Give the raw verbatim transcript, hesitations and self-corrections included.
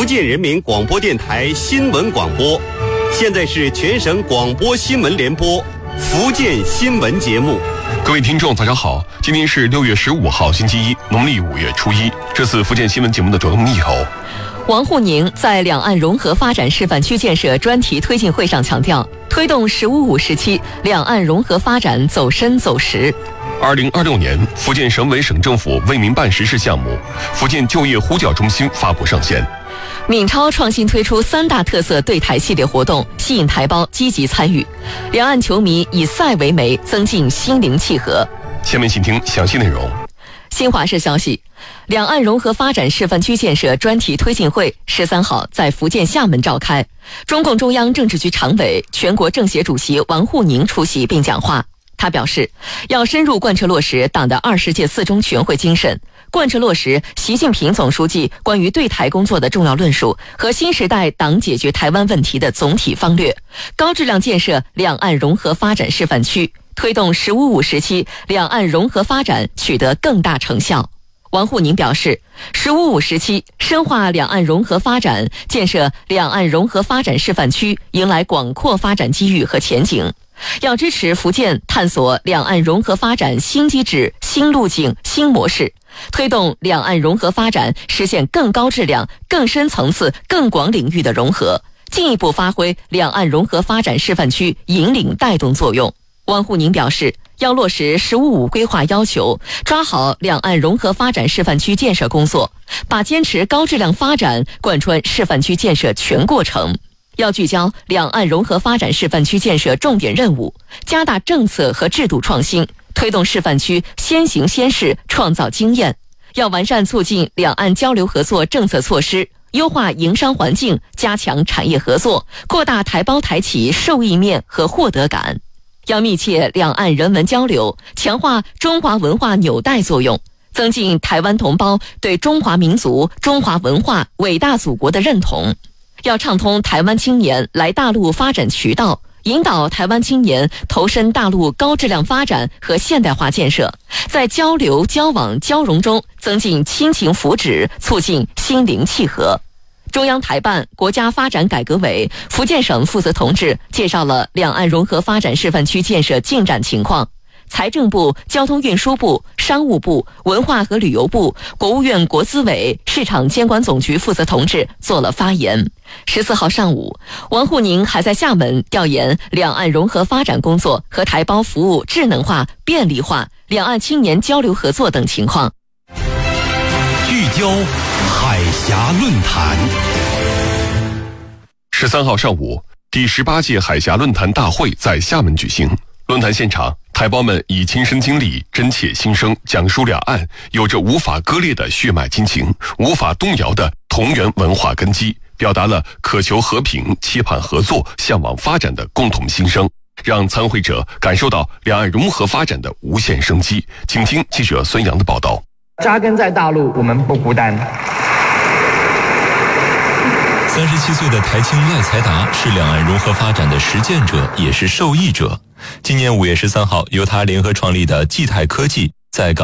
建人民广播电台新闻广播。现在是全省广播新闻联播福建新闻节目。 各位听众大家好，今天是六月十五号星期一，农历五月初一。这次福建新闻节目的主动密友王沪宁在两岸融合发展示范区建设专题推进会上强调，推动“十五五”时期两岸融合发展走深走实。 二零二六年，福建省委省政府为民办实施项目福建就业呼叫中心发布上线。 闽超创新推出三大特色对台系列活动，吸引台胞积极参与，两岸球迷以赛为媒，增进心灵契合。 下面请听详细内容。 新华社消息，两岸融合发展示范区建设专题推进会十三号在福建厦门召开，中共中央政治局常委、全国政协主席王沪宁出席并讲话。他表示，要深入贯彻落实党的二十届四中全会精神，贯彻落实习近平总书记关于对台工作的重要论述和新时代党解决台湾问题的总体方略，高质量建设两岸融合发展示范区，推动“十五五”时期两岸融合发展取得更大成效。王沪宁表示，“十五五”时期深化两岸融合发展，建设两岸融合发展示范区，迎来广阔发展机遇和前景。要支持福建探索两岸融合发展新机制、新路径、新模式，推动两岸融合发展实现更高质量、更深层次、更广领域的融合，进一步发挥两岸融合发展示范区引领带动作用。王沪宁表示，要落实“十五五”规划要求，抓好两岸融合发展示范区建设工作，把坚持高质量发展贯穿示范区建设全过程。要聚焦两岸融合发展示范区建设重点任务，加大政策和制度创新，推动示范区先行先试，创造经验。要完善促进两岸交流合作政策措施，优化营商环境，加强产业合作，扩大台胞台企受益面和获得感。要密切两岸人文交流，强化中华文化纽带作用，增进台湾同胞对中华民族、中华文化、伟大祖国的认同。要畅通台湾青年来大陆发展渠道，引导台湾青年投身大陆高质量发展和现代化建设，在交流、交往、交融中增进亲情福祉，促进心灵契合。中央台办、国家发展改革委、福建省负责同志介绍了两岸融合发展示范区建设进展情况。财政部、交通运输部、商务部、文化和旅游部、国务院国资委、市场监管总局负责同志做了发言。十四号上午，王沪宁还在厦门调研两岸融合发展工作和台胞服务智能化、便利化、两岸青年交流合作等情况。 聚焦海峡论坛。 十三号上午，第十八届海峡论坛大会在厦门举行。论坛现场，台胞们以亲身经历、真切心声，讲述两岸有着无法割裂的血脉亲情、无法动摇的同源文化根基，表达了渴求和平、期盼合作、向往发展的共同心声，让参会者感受到两岸融合发展的无限生机。请听记者孙阳的报道。 扎根在大陆，我们不孤单。 三十七岁的台青赖才达是两岸融合发展的实践者，也是受益者。今年五月十三号，由他联合创立的济泰科技在港